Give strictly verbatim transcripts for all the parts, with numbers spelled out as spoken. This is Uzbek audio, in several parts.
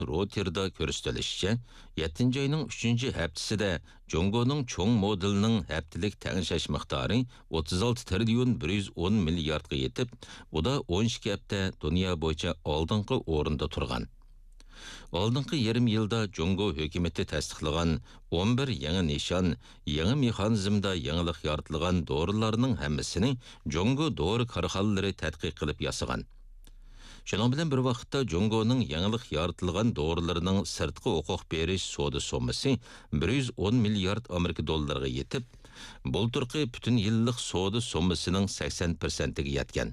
Reuters'da ko'rsatilishicha, yettinchi oyning uchinchi haftasida Jongoning cho'ng modelining haftalik tangshash miqdori o'ttiz olti trillion bir yuz o'n milliardga yetib, bu da o'n ikki hafta dunyo bo'yicha oldingi o'rinda turgan. Oldingi yarim yilda Jongo hukumatı tasdiqlagan o'n bir yangi nishon, yangi mexanizmda yangilik yaratilgan dorilarning hammasini Jongo dori korxonalari tadqiq qilib yasagan. Şunun bilan bir vaqtda Jongoning yangilik yaratilgan dorilarning sirtqi huquq berish savdo summasi bir yuz o'n milliard Amerika dollariga yetib, bulturqi butun yillik savdo summasining sakson foiziga yetgan.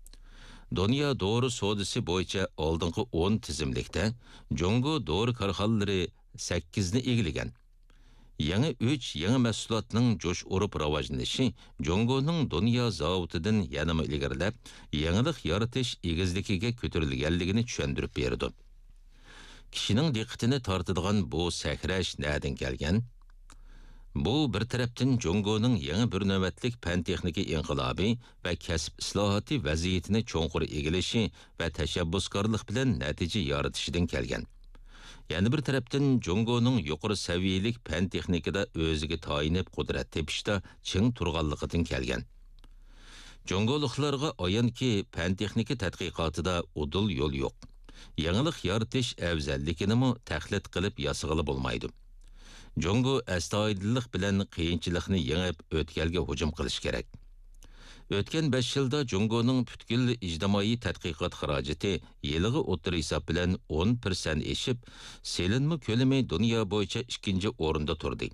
Dunyo dori savdosi bo'yicha oldingi o'n tizimlikda Jongo dori korxonalari sakkiz ni egillagan. Yangi uch yangi mahsulotning jo'sh urib rivojlanishi Jongoning dunyo zavodidan yanama ilgarilab, yangilik yaratish egizligiga ko'tarilganligini tushuntirib berdi. Kishining diqqatini tortadigan bu sakrash nerdan kelgan? Bu bir tarafdan Jongoning yangi bir navbatlik fan texnika inqilobi va kasb islohoti vaziyatini cho'nqur egillashi va tashabbuskorlik bilan natija yaratishidan kelgan. Yani bir tarafdan Jongoning yuqori saviyalik fan texnikada o'ziga tayinib qudrat tepishda ching turganligidan kelgan. Jongoliklarga ayonki fan texnika tadqiqotida udul yo'l yo'q. Yangilik yaratish afzalligini mo taqlid qilib yasag'ili bo'lmaydi. Jongo astoydillik bilan qiyinchilikni yengib o'tkalga hujum qilish kerak. O'tgan besh yilda Jongoning butkul ijtimoiy tadqiqot xarajati yiliga o'tir hisob bilan o'n foiz eshib, selinma ko'lami dunyo bo'yicha ikkinchi o'rinda turdi.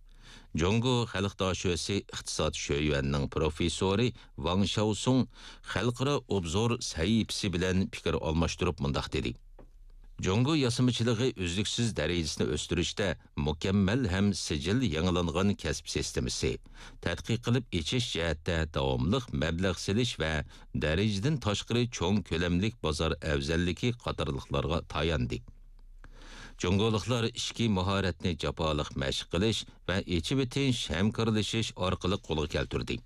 Jongo xalq doshisi iqtisod sho'yuanning professori Wang Shaosong xalqaro obzor sahifasi bilan fikr almashtirib mundaq dedi. Jongo yasamışılığı üzlüksüz derecesini östürüşte mükemmel hem sicil yanılanğan kasb sistemisi, tədqiq qilib içiş cəhətdə davamlıq məbləğ silish və dereceden taşqırı çoğun köləmlik bazar əvzəlliki qatarlıqlarga tayandı. Jongoliklar işki maharetini japalıq məşq qilish və içi bitinç həmkarlaşış arqılı qolu keltirdi.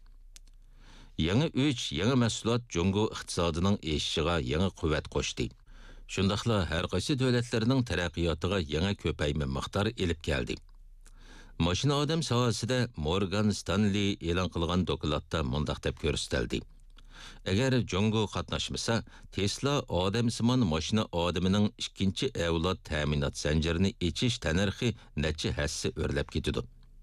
Yangi uch yangi mahsulot Jongo iqtisodining eshishiga yangi quvvat qo'shdi. Shundaqla har qaysi davlatlarning taraqqiyotiga yangi ko'payma miqdor elib keldi. Mashina odam sohasida Morgan Stanley e'lon qilgan dokladda mundaq deb ko'rsatildi. Agar Jongo qatnashmasa, Tesla odamsimon mashina odamining ikkinchi avlod ta'minot zanjirini echish tanarxi necha hassa o'rlab ketadi.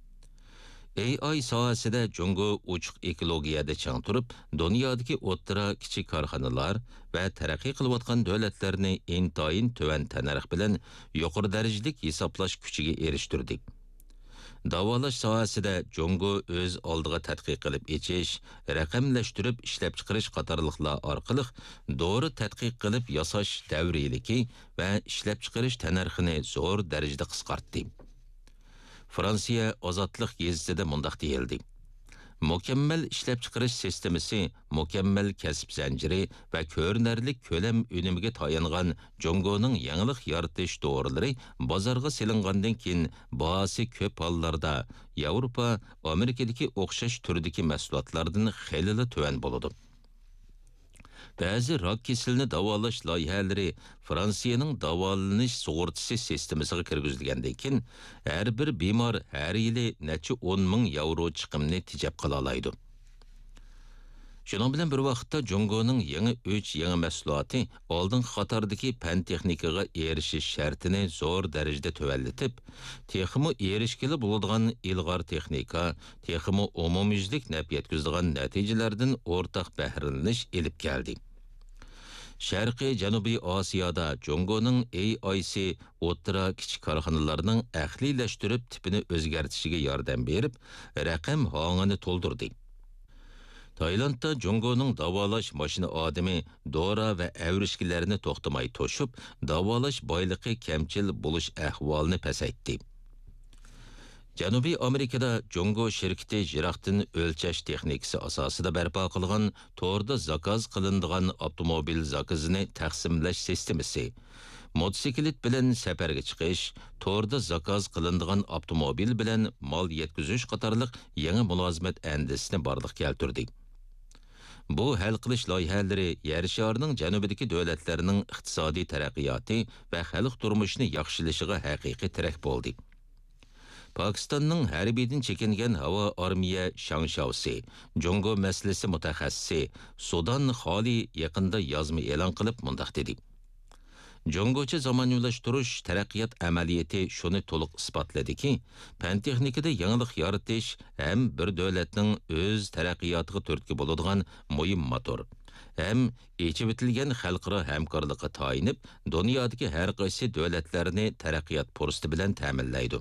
A I sohasida Jongo uchuq ekologiyada chang turib, dunyodagi o'ttira kichik korxonalar va taraqqiy qilayotgan davlatlarni intayin tuvan tanarx bilan yuqori darajalik hisoblash kuchiga erishtirdi. Davolash sohasida Jongo o'z oldiga tadqiq qilib echish, raqamlashtirib ishlab chiqarish qatorliqlar orqali doğru tadqiq qilib yasash davriyligi va ishlab chiqarish tanarxini zo'r darajada qisqartdi. Fransiya Ozodlik gazetida mundaq deyildi. Mükemmel ishlab chiqarish sistemasi, mükemmel kasb zanjiri va ko'rinarlik ko'lam unimiga tayangan Jongoning yangilik yaratish to'g'rilari bozorga selingandan keyin bahasi ko'p hollarda Yevropa, Amerikadagi o'xshash turdagi mahsulotlardan xeyli tuvan bo'ladi. Ba'zi rak kesilini davolash loyihalari Fransiyaning davolanish sug'urtasi sistemasiga kirgizilgandan keyin har bir bemor har yili necha o'n ming yevro chiqimni tejab qila oladi. Shuning bilan bir vaqtda Jongoning yangi uch yangi mahsuloti oldingi qatordagi fan texnikaga erishish shartini zo'r darajada tuvallatib, texmi erishkili bo'ladigan ilg'or texnika, texmi umumyuzlik naf yetkazadigan natijalardan o'rtaq bahramlanish elib keldi. Sharqiy Janubiy Osiyoda Jongoning A I C o'ttira kichik korxonalarning ahliylashtirib tipini o'zgartishiga yordam berib, raqam hongini to'ldirdi. Taylandda Jongoning davolash mashina odami dora va avrishkilarini to'xtamay to'shib, davolash boyligi kamchil bo'lish ahvolini pasaytdi. Janubiy Amerikada Jongo shirkati jiroqdan o'lchash texnikasi asosida barpo qilgan to'rda zakaz qilinadigan avtomobil zakazini taqsimlash sistemasi, motosiklet bilan safarga chiqish, to'rda zakaz qilinadigan avtomobil bilan mol yetkazish qatorliq yangi mulozimat andisini borliq keltirdi. Bu hal qilish loyihalari yer sharining janubidagi davlatlarning iqtisodiy taraqqiyoti va xalq turmushini yaxshilashiga haqiqiy tirak bo'ldi. Pakistanning harbiydan chekingan havo armiya Shangshaosi, Jongo masalasi mutaxassisi Sudan Xoli yaqinda yozma e'lon qilib mundaq dedi. Jongocha zamoniylashtirish taraqqiyot amaliyoti shuni to'liq isbotladiki, fan texnikada yangilik yaratish ham bir davlatning o'z taraqqiyotiga turtki bo'ladigan muhim motor. Ham echib etilgan xalqaro hamkorlikqa tayinib, dunyodagi har qaysi davlatlarni taraqqiyot fursati bilan ta'minlaydi.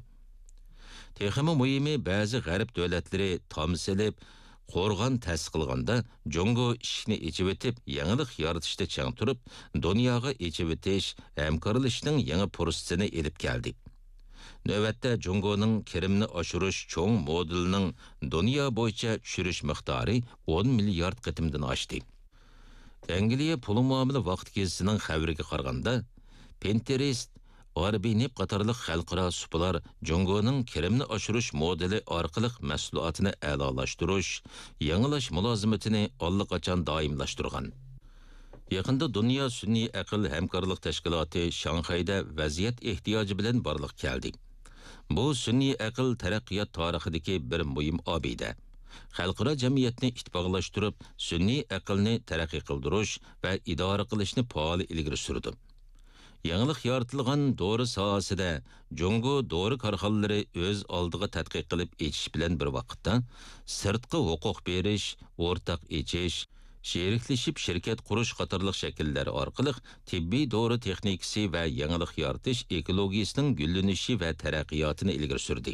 Texmi muhimi ba'zi g'arb davlatlari tomsilib, qo'rg'on ta'sis qilganda Jongo ishni echib etib, yangilik yaratishda chang turib, dunyoga echib etish, hamkorlashning yangi fursatini elib keldi. Navbatda Jongoning kirimni oshirish cho'ng modelining dunyo bo'yicha tushirish miqdori o'n milliard qitimdan oshdi. Angliya pul muomala vaqt gezitining xabariga qaraganda, Pinterest Arbinib qatorliq xalqaro supalar Jongoning kirimni oshirish modeli orqali mahsulotini a'lolashtirish, yangilash mulozimatini allaqachon doimlashtirgan. Yaqinda Dunyo sun'iy aql hamkorlik tashkiloti Shanxayda vaziyat ehtiyoji bilan borliq keldi. Bu sun'iy aql taraqqiyot tarixidagi bir muhim obida. Xalqaro jamiyatni ittifoqlashtirib, sun'iy aqlni taraqqiy qildirish va idora qilishni faol ilgari surdi. Yangilik yaratilgan dori sohasida Jongo dori korxonalari o'z oldiga tadqiq qilib echish bilan bir vaqtda sirtqi huquq berish, o'rtaq echish, sheriklashib shirkat qurish qatorliq shakllar orqali tibbiy dori texnikasi va yangilik yaratish ekologiyasining gullanishi va taraqqiyotini ilgari surdi.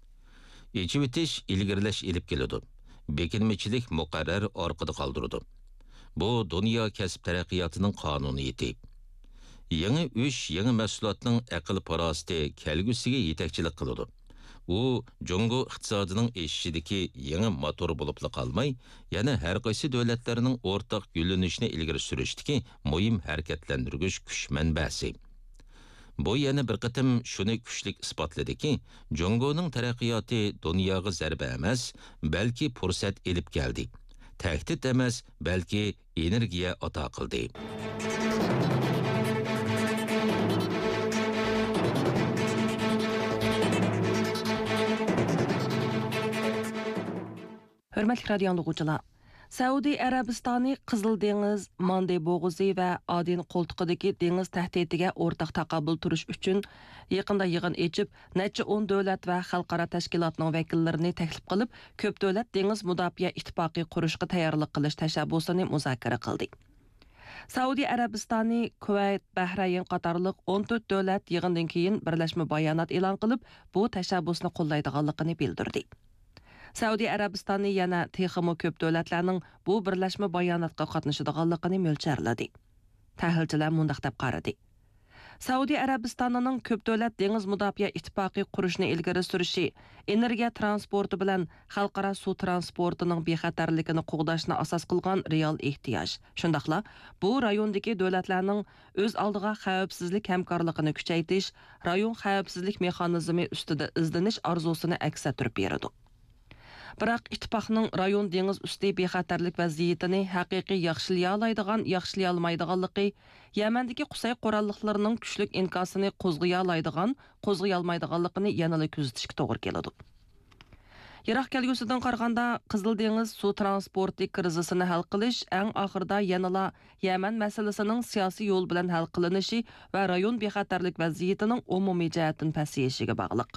Echib etish ilgirlash ilib keladi. Bekinmachilik muqarrar orqada qoldirdi. Bu dunyo kasb taraqqiyotining qonuniyati. Yangi ish, yangi mahsulotning aql parosati kelgusiga yetakchilik qiladi. U Jongo iqtisodining eshishidagi yangi motor bo'lib qolmay, yana har qaysi davlatlarning o'rtaq gullanishini ilgari surishdagi muhim harakatlantirgich kuch manbasi. Bu yana bir qatim shuni kuchlik isbotladiki, Jongoning taraqqiyoti dunyoga zarba emas, balki fursat elib keldi. Tahdid emas, balki energiya ato qildi. Hörmətli radio dinləyicilər, Səudi Ərəbistanı Qızıl Dəniz, Mande boğuzu və Aden qoltuqidagi dengiz tahdidiga o'rtaq taqabul turish uchun yaqinda yig'in echib, necha o'n davlat va xalqaro tashkilotning vakillarini taklif qilib, ko'p davlat dengiz mudofaa ittifoqi qurishga tayyorlik qilish tashabbusini muzokara qildi. Saudiya Arabistoni, Kuvayt, Bahrayn qatorliq o'n to'rt davlat yig'indan keyin birlashma bayonot e'lon qilib, bu tashabbusni qo'llaydiganligini bildirdi. Saudiya Arabistoni yana texmo ko'p davlatlarning bu birlashma bayonotga qatnashadiganligini mo'lcharladi. Tahlilchilar mundaq deb qaradi. Saudiya Arabistonining ko'p davlat dengiz mudofaa ittifoqi qurishni ilgari surishi, energiya transporti bilan xalqaro suv transportining bexatarligini qo'g'dashni asos qilgan real ehtiyoj. Shundaqla, bu rayondagi davlatlarning o'z oldiga xavfsizlik hamkorligini kuchaytirish, rayon xavfsizlik mexanizmi ustida izlanish orzusini aks ettirib beradi. Biroq ittifoqning rayon dengiz usti bexatarlik vaziyatini haqiqiy yaxshilay oladigan, yaxshilay olmaydiganligi, Yamandagi Qusay qurolliqlarining kuchlik inkosini qo'zg'ay oladigan, qo'zg'ay olmaydiganligini yanada kuzatishga to'g'ri keladi. Yiroq kelgusidan qaraganda Qizil dengiz suv transporti krizisini hal qilish eng oxirida yanada Yaman masalasining siyosiy yo'l bilan hal qilinishi va rayon bexatarlik vaziyatining umumiy jihatdan pasayishiga bog'liq.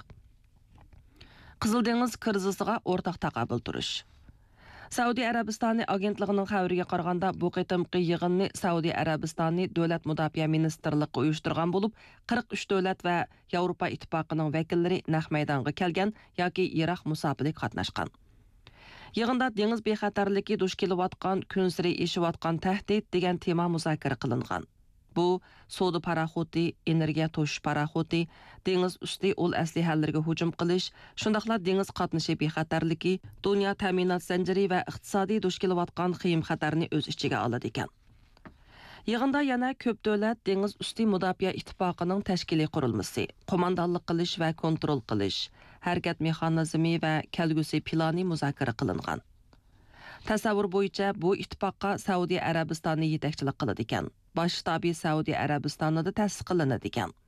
Qizil dengiz krizisiga o'rtaq taqabul turish. Saudiya Arabistoni agentligining xabariga qaraganda bu qitimqi yig'inni Saudiya Arabistoni davlat mudofaa ministrligi uyushtirgan bo'lib, qirq uch davlat va Yevropa ittifoqining vakillari naq maydonga kelgan yoki Iroq musofirida qatnashgan. Yig'inda dengiz bexatarligi duch kelayotgan, kun sari eshiyotgan tahdid degan tema muzokara qilingan. Bu savdo paraxoti, energiya to'sh paraxoti, dengiz usti ul aslihalarga hujum qilish, shundaqla dengiz qatnashi bexatarligi, dunyo ta'minot zanjiri va iqtisodiy duch kelayotgan qiyin xatarni o'z ichiga oladi ekan. Yig'inda yana ko'p davlat dengiz usti mudofaa ittifoqining tashkiliy qurilmasi, qo'mondonlik qilish va kontrol qilish, harakat mexanizmi va kelgusi plani muzokara qilingan. Tasavvur bo'yicha bu ittifoqqa Saudiya Arabistoni yetakchilik qiladi ekan. Bosh shtabi Saudiya Arabistonida ta'sis qilinadi ekan.